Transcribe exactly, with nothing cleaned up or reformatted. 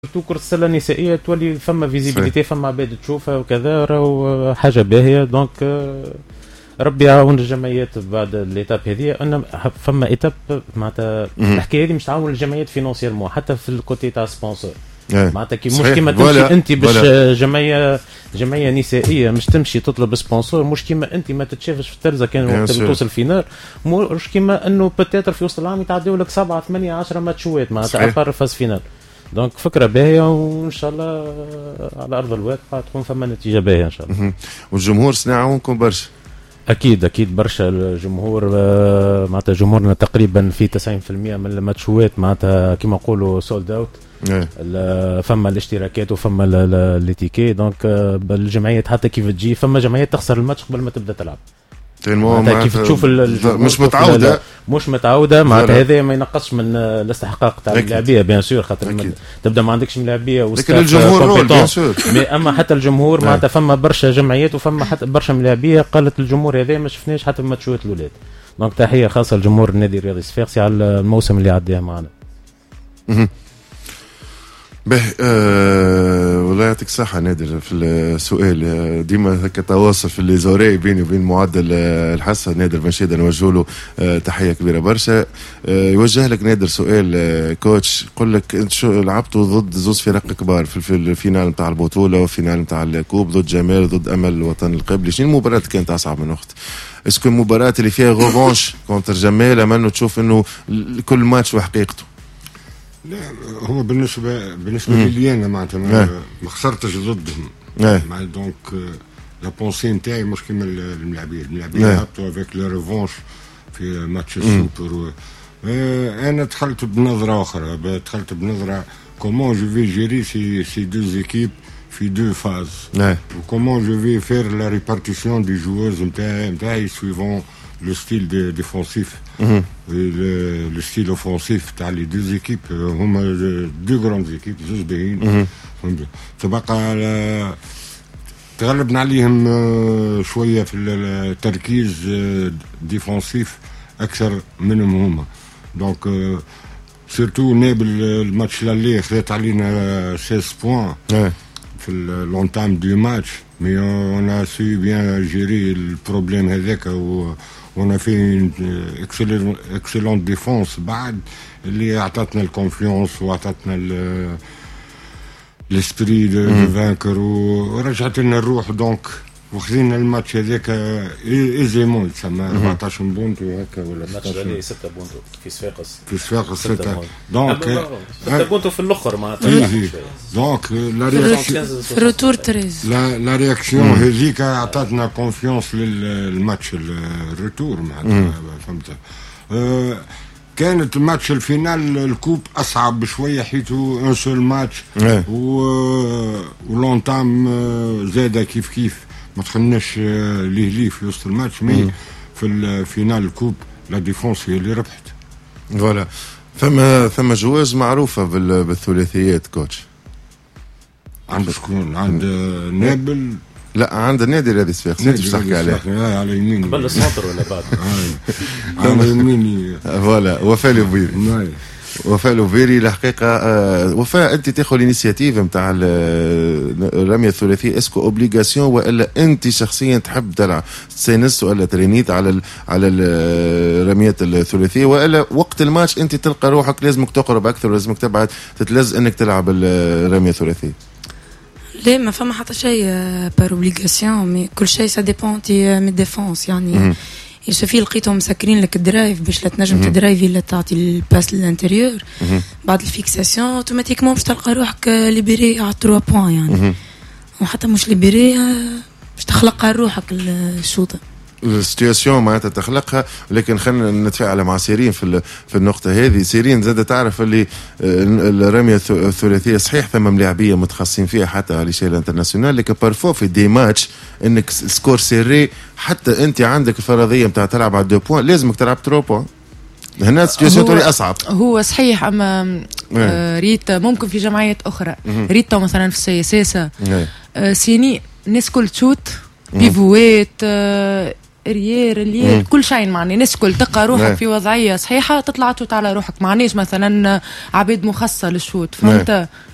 تو كرة السلة النسائية تولي فما فيزيبيليتي، فما عباد تشوفها وكذا، راهو حاجة باهية. دونك ربي يعاون الجمعيات بعد الإيتاب هذه. أنا فما إيتاب معناتها الحكاية هذه مش تعاون الجمعيات فينانسيرمون حتى في الكوتي تاع سبونسور. معناتها كي مش كيما تمشي انت باش جمعيه جمعيه نسائيه مش تمشي تطلب سبونسور، مش كيما انت ما تتشافش في الترزه كان وقت توصل فينال، مش كيما انه بتاتر في وسط العام يتعدوا لك سبعة ثمانية عشرة ماتشوات معناتها ابار فاز فينال. دونك فكره باهيه وان شاء الله على ارض الواقع تكون فما نتيجه باهيه ان شاء الله. والجمهور سنعاونكم برشا؟ اكيد اكيد برشا. الجمهور معناتها جمهورنا تقريبا في تسعين بالمئة من الماتشوات معناتها كيما نقولوا سولد اوت. فما الاشتراكات وفما التيكي. دونك بالجمعيات حتى كيف تجي فما جمعيات تخسر الماتش قبل ما تبدا تلعب. كيف تشوف مش متعوده مش متعوده معناتها هذا ما ينقصش من الاستحقاق تاع اللاعبيه بيان سور، خاطر تبدا ما عندكش لاعبيه لكن الجمهور بيان سور. اما حتى الجمهور معناتها فما برشا جمعيات وفما حتى برشا من اللاعبيه قالت الجمهور هذا ما شفناش حتى في ماتشات الاولاد. دونك تحيه خاصه لجمهور النادي الرياضي صفاقسي على الموسم اللي عداه معنا. به أه والله يعطيك الصحة نادر في السؤال. ديما هكا تواصل في اللي زوري بيني وبين معدل الحصة نادر بن شيدة نوجه له أه تحية كبيرة برشا. أه يوجه لك نادر سؤال أه كوتش، يقول لك انت شو لعبتوا ضد زوز فرق كبار في الفينال نتاع البطولة والفينال نتاع الكوب، ضد جمال ضد امل الوطن القبلي. شنو المباراة كانت اصعب من اخت؟ اسكو المباراة اللي فيها غوفونش كونتر جمال اما انه تشوف انه كل ماتش وحقيقته؟ لا هو بالنسبه بالنسبه لي انا معناتها ما خسرتش ضدهم. مع دونك لا بونسي نتاعي مش كيما الملاعبيه الملاعبيه هبطوا افيك لو ريفونش في ماتش السوبر. انا دخلت بنظره اخرى، دخلت بنظره كومون جو في جيري سي سي دو زيكيب في دو فاز وكومون جو في فير لا ريبارتيسيون دي جووز نتاعي نتاعي سويفون le style de, défensif mm-hmm. et le, le style offensif تاع les deux équipes هما deux grandes équipes زوج باهيين. تبقى تغلبنا عليهم شويه في التركيز ديفونسيف اكثر منهم هما. دونك سيرتو نابل الماتش اللي خذت علينا ستة بوان في لونتام دو ماتش مي اون ا سو بيان جيري البروبليم هذاك و on a fait une excellente excellente défense بعد اللي اعطتنا الكونفيونس واعطتنا الاسبري دو فانكر ورجعت لنا الروح. دونك وخذينا الماتش هذاك ايزيمون يتسمى أربعطاش بونتو هكا ولا الماتش اللي ستة بونتو في صفاقس في صفاقس ستة. دونك ستة بونتو في الاخر معناتها. دونك لا رياكسيون روتور تريز لا لا رياكسيون هذيك اعطتنا كونفيونس للماتش الروتور معناتها فهمت. أه كانت الماتش الفينال الكوب اصعب بشويه حيث ان سول ماتش و ولونتام زاده كيف كيف ما دخلناش ليه ليه في وسط الماتش مي في الفينال الكوب لا ديفونس هي اللي ربحت. فوالا ثم ثم جواز معروفه بالثلاثيات كوتش. عند شكون؟ عند نابل؟ لا عند النادي الذي صفاقس انت تحكي عليه على يميني قبل السنتر ولا بعد؟ على يميني فوالا وفاء لوفيري. وفاء لوفيري الحقيقه آه وفاء انت تاخذ الانيشيتيف نتاع الرميه الثلاثيه اسكو اوبليغاسيون ولا انت شخصيا تحب تلعب تسينس ولا ترينيت على ال على الرميات الثلاثيه ولا وقت الماتش انت تلقى روحك لازمك تقرب اكثر ولازمك تبعد تتلز انك تلعب الرميه الثلاثيه؟ لا ما فما حتى شيء بار اوبليغاسيون مي كل شيء سا ديبون تي من ديفونس يعني يسوفي لقيتهم مسكرين لك الدرايف باش لا تنجم تدرايفي لا تعطي الباس للانتيريور بعد الفيكساسيون اوتوماتيكمون باش تلقى روحك ليبري على ثلاثة بوين يعني وحتى مش ليبري باش تخلقها روحك الشوطه السيتواسيون معناتها تخلقها. لكن خلينا نتفاعل مع سيرين في في النقطه هذه. سيرين زاد تعرف اللي الرميه الثلاثيه صحيح ثم ملاعبيه متخصصين فيها حتى على شيء الانترناسيونال لكن بارفو في دي ماتش انك سكور سيري حتى انت عندك الفرضيه نتاع تلعب على دو بوين لازمك تلعب ثلاثة بوين. هنا السيتواسيون تولي اصعب. هو صحيح اما آه ريت ممكن في جمعيات اخرى ريت مثلا في السياسه آه سيني الناس كل تشوت بيفوات آه ريير اللي كل شيء معني ناس كل تلقى روحك في وضعيه صحيحه تطلع تشوت على روحك معناش مثلا عباد مخصصه للشوت فهمت.